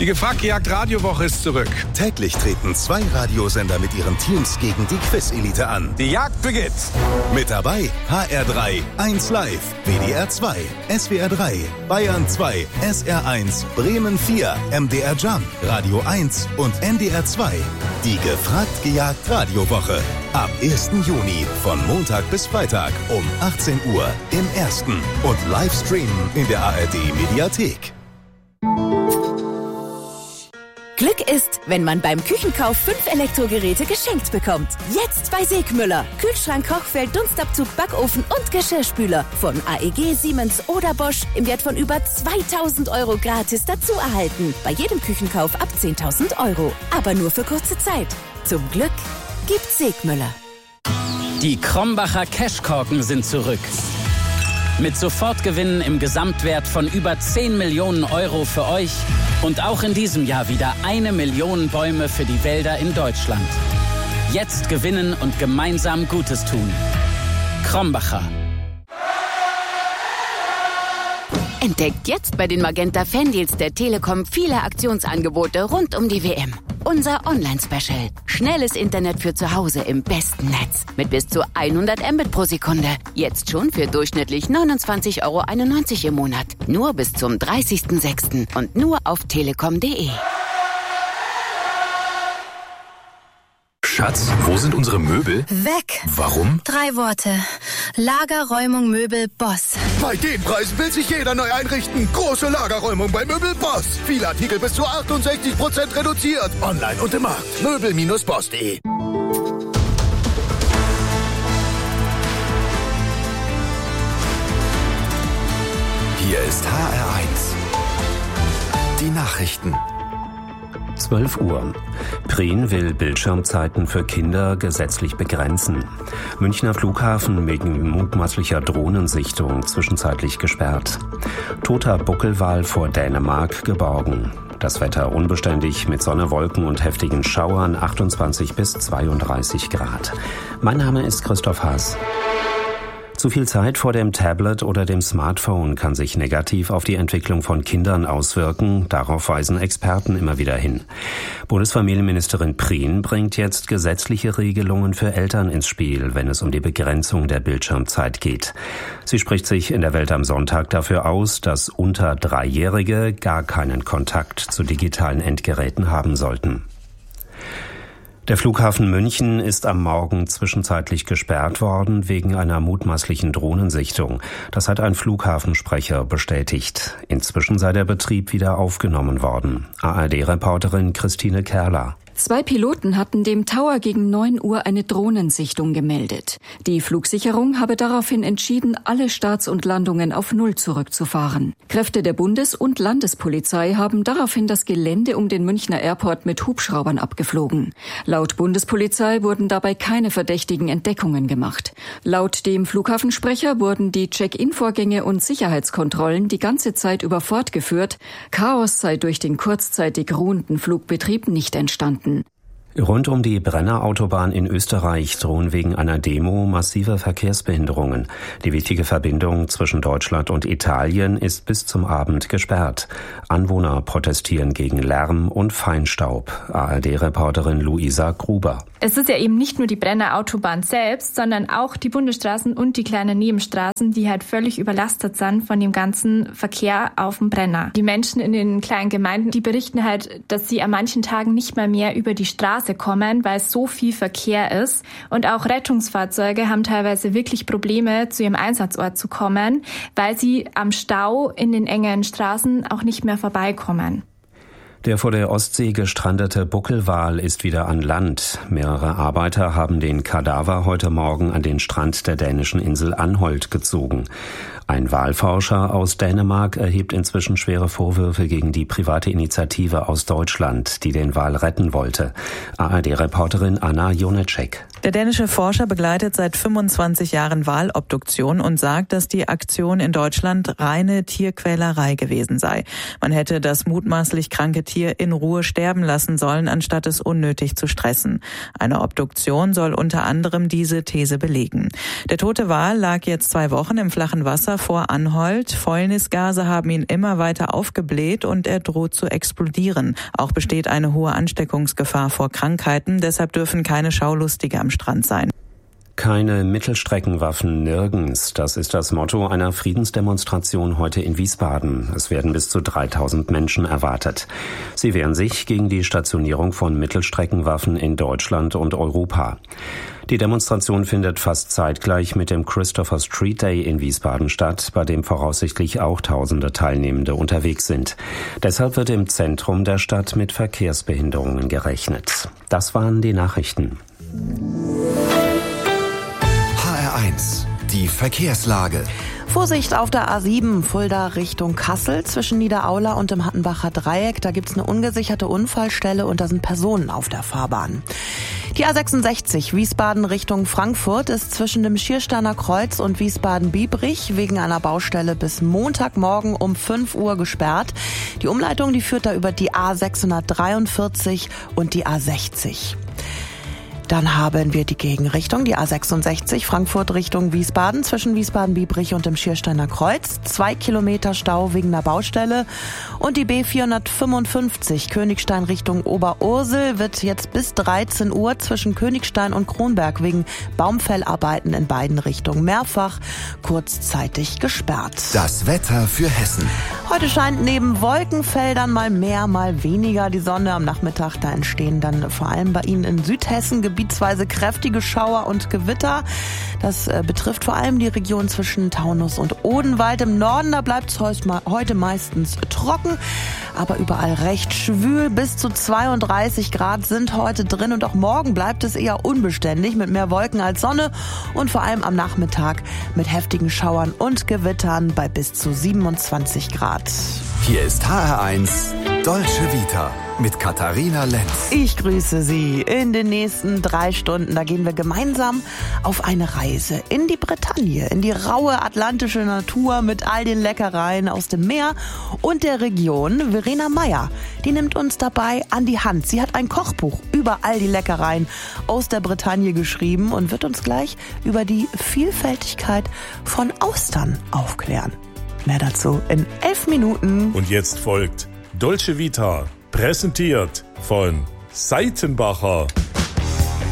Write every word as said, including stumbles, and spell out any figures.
Die Gefragt-Gejagt-Radiowoche ist zurück. Täglich treten zwei Radiosender mit ihren Teams gegen die Quiz-Elite an. Die Jagd beginnt. Mit dabei H R drei, eins Live, W D R zwei, S W R drei, Bayern zwei, S R eins, Bremen vier, M D R Jump, Radio eins und N D R zwei. Die Gefragt-Gejagt-Radiowoche. Ab ersten Juni von Montag bis Freitag um achtzehn Uhr im Ersten und Livestreamen in der A R D-Mediathek. Glück ist, wenn man beim Küchenkauf fünf Elektrogeräte geschenkt bekommt. Jetzt bei Segmüller. Kühlschrank, Kochfeld, Dunstabzug, Backofen und Geschirrspüler. Von A E G, Siemens oder Bosch im Wert von über zweitausend Euro gratis dazu erhalten. Bei jedem Küchenkauf ab zehntausend Euro. Aber nur für kurze Zeit. Zum Glück gibt's Segmüller. Die Krombacher Cashkorken sind zurück. Mit Sofortgewinnen im Gesamtwert von über zehn Millionen Euro für euch und auch in diesem Jahr wieder eine Million Bäume für die Wälder in Deutschland. Jetzt gewinnen und gemeinsam Gutes tun. Krombacher. Entdeckt jetzt bei den Magenta Fandeals der Telekom viele Aktionsangebote rund um die W M. Unser Online-Special. Schnelles Internet für zu Hause im besten Netz. Mit bis zu hundert Mbit pro Sekunde. Jetzt schon für durchschnittlich neunundzwanzig Euro einundneunzig im Monat. Nur bis zum dreißigsten sechsten und nur auf telekom punkt de. Schatz, wo sind unsere Möbel? Weg. Warum? Drei Worte. Lagerräumung Möbel Boss. Bei den Preisen will sich jeder neu einrichten. Große Lagerräumung bei Möbel Boss. Viele Artikel bis zu achtundsechzig Prozent reduziert. Online und im Markt. Möbel Boss punkt de. Hier ist H R eins. Die Nachrichten. zwölf Uhr. Prien will Bildschirmzeiten für Kinder gesetzlich begrenzen. Münchner Flughafen wegen mutmaßlicher Drohnensichtung zwischenzeitlich gesperrt. Toter Buckelwal vor Dänemark geborgen. Das Wetter unbeständig mit Sonne, Wolken und heftigen Schauern, achtundzwanzig bis zweiunddreißig Grad. Mein Name ist Christoph Haas. Zu viel Zeit vor dem Tablet oder dem Smartphone kann sich negativ auf die Entwicklung von Kindern auswirken. Darauf weisen Experten immer wieder hin. Bundesfamilienministerin Prien bringt jetzt gesetzliche Regelungen für Eltern ins Spiel, wenn es um die Begrenzung der Bildschirmzeit geht. Sie spricht sich in der Welt am Sonntag dafür aus, dass unter Dreijährige gar keinen Kontakt zu digitalen Endgeräten haben sollten. Der Flughafen München ist am Morgen zwischenzeitlich gesperrt worden wegen einer mutmaßlichen Drohnensichtung. Das hat ein Flughafensprecher bestätigt. Inzwischen sei der Betrieb wieder aufgenommen worden. A R D-Reporterin Christine Kerler. Zwei Piloten hatten dem Tower gegen neun Uhr eine Drohnensichtung gemeldet. Die Flugsicherung habe daraufhin entschieden, alle Starts und Landungen auf Null zurückzufahren. Kräfte der Bundes- und Landespolizei haben daraufhin das Gelände um den Münchner Airport mit Hubschraubern abgeflogen. Laut Bundespolizei wurden dabei keine verdächtigen Entdeckungen gemacht. Laut dem Flughafensprecher wurden die Check-in-Vorgänge und Sicherheitskontrollen die ganze Zeit über fortgeführt. Chaos sei durch den kurzzeitig ruhenden Flugbetrieb nicht entstanden. Rund um die Brenner-Autobahn in Österreich drohen wegen einer Demo massive Verkehrsbehinderungen. Die wichtige Verbindung zwischen Deutschland und Italien ist bis zum Abend gesperrt. Anwohner protestieren gegen Lärm und Feinstaub. A R D-Reporterin Luisa Gruber. Es ist ja eben nicht nur die Brenner-Autobahn selbst, sondern auch die Bundesstraßen und die kleinen Nebenstraßen, die halt völlig überlastet sind von dem ganzen Verkehr auf dem Brenner. Die Menschen in den kleinen Gemeinden, die berichten halt, dass sie an manchen Tagen nicht mal mehr über die Straße kommen, weil so viel Verkehr ist. Und auch Rettungsfahrzeuge haben teilweise wirklich Probleme, zu ihrem Einsatzort zu kommen, weil sie am Stau in den engen Straßen auch nicht mehr vorbeikommen. Der vor der Ostsee gestrandete Buckelwal ist wieder an Land. Mehrere Arbeiter haben den Kadaver heute Morgen an den Strand der dänischen Insel Anholt gezogen. Ein Walforscher aus Dänemark erhebt inzwischen schwere Vorwürfe gegen die private Initiative aus Deutschland, die den Wal retten wollte. A R D-Reporterin Anna Jonecek. Der dänische Forscher begleitet seit fünfundzwanzig Jahren Walobduktion und sagt, dass die Aktion in Deutschland reine Tierquälerei gewesen sei. Man hätte das mutmaßlich kranke Tier in Ruhe sterben lassen sollen, anstatt es unnötig zu stressen. Eine Obduktion soll unter anderem diese These belegen. Der tote Wal lag jetzt zwei Wochen im flachen Wasser Hochwasser vor Anholt. Fäulnisgase haben ihn immer weiter aufgebläht und er droht zu explodieren. Auch besteht eine hohe Ansteckungsgefahr vor Krankheiten. Deshalb dürfen keine Schaulustige am Strand sein. Keine Mittelstreckenwaffen nirgends. Das ist das Motto einer Friedensdemonstration heute in Wiesbaden. Es werden bis zu dreitausend Menschen erwartet. Sie wehren sich gegen die Stationierung von Mittelstreckenwaffen in Deutschland und Europa. Die Demonstration findet fast zeitgleich mit dem Christopher Street Day in Wiesbaden statt, bei dem voraussichtlich auch tausende Teilnehmende unterwegs sind. Deshalb wird im Zentrum der Stadt mit Verkehrsbehinderungen gerechnet. Das waren die Nachrichten. H R eins, die Verkehrslage. Vorsicht auf der A sieben, Fulda Richtung Kassel, zwischen Niederaula und dem Hattenbacher Dreieck. Da gibt's eine ungesicherte Unfallstelle und da sind Personen auf der Fahrbahn. Die A sechsundsechzig, Wiesbaden Richtung Frankfurt, ist zwischen dem Schiersteiner Kreuz und Wiesbaden-Biebrich wegen einer Baustelle bis Montagmorgen um fünf Uhr gesperrt. Die Umleitung, die führt da über die A sechshundertdreiundvierzig und die A sechzig. Dann haben wir die Gegenrichtung, die A sechsundsechzig, Frankfurt Richtung Wiesbaden, zwischen Wiesbaden-Biebrich und dem Schiersteiner Kreuz. Zwei Kilometer Stau wegen einer Baustelle. Und die B vierhundertfünfundfünfzig, Königstein Richtung Oberursel, wird jetzt bis dreizehn Uhr zwischen Königstein und Kronberg wegen Baumfellarbeiten in beiden Richtungen mehrfach kurzzeitig gesperrt. Das Wetter für Hessen. Heute scheint neben Wolkenfeldern mal mehr, mal weniger die Sonne. Am Nachmittag, da entstehen dann vor allem bei Ihnen in Südhessen gebietsweise kräftige Schauer und Gewitter. Das äh, betrifft vor allem die Region zwischen Taunus und Odenwald. Im Norden, da bleibt es heute meistens trocken, aber überall recht schwül. Bis zu zweiunddreißig Grad sind heute drin und auch morgen bleibt es eher unbeständig mit mehr Wolken als Sonne und vor allem am Nachmittag mit heftigen Schauern und Gewittern bei bis zu siebenundzwanzig Grad. Hier ist H R eins Dolce Vita mit Katharina Lenz. Ich grüße Sie. In den nächsten drei Stunden, da gehen wir gemeinsam auf eine Reise in die Bretagne, in die raue atlantische Natur mit all den Leckereien aus dem Meer und der Region. Verena Meyer, die nimmt uns dabei an die Hand. Sie hat ein Kochbuch über all die Leckereien aus der Bretagne geschrieben und wird uns gleich über die Vielfältigkeit von Austern aufklären. Mehr dazu in elf Minuten. Und jetzt folgt Dolce Vita, präsentiert von Seitenbacher.